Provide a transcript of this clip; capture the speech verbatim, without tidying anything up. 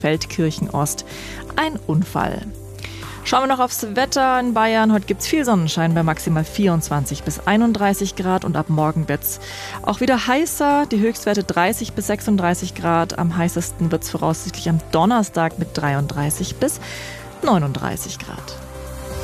Feldkirchen Ost ein Unfall. Schauen wir noch aufs Wetter in Bayern. Heute gibt es viel Sonnenschein bei maximal vierundzwanzig bis einunddreißig Grad und ab morgen wird es auch wieder heißer. Die Höchstwerte dreißig bis sechsunddreißig Grad. Am heißesten wird es voraussichtlich am Donnerstag mit dreiunddreißig bis neununddreißig Grad.